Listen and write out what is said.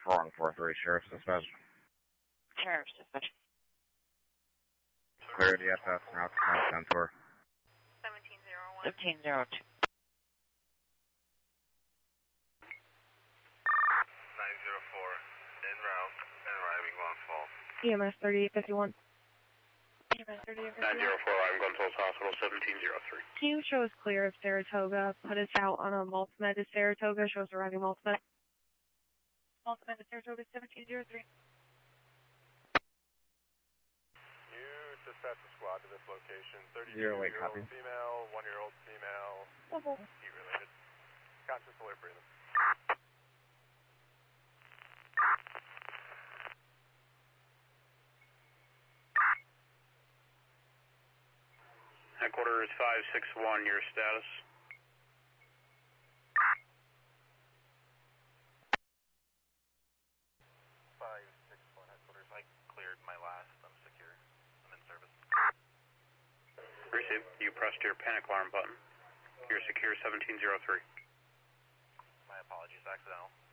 4143, Sheriff's Dispatch. Sheriff's Dispatch. Clear DSS, now to 10 tour. 1702. 1702. 904, en route, and arriving Glens Falls. EMS 3851. EMS 3851. 904, I'm Glens Falls Hospital, 1703. Can you show us clear of Saratoga? Put us out on a Multimed to Saratoga. Show us arriving Multimed. Multimed to Saratoga, 1703. Dispatch the squad to this location. 32-year-old female, 1-year-old female, heat related. Conscious alert breathing. Headquarters 561, your status. 561, headquarters. I cleared my last. I'm secure. I'm in service. Received. You pressed your panic alarm button. You're secure 1703. My apologies, accidental.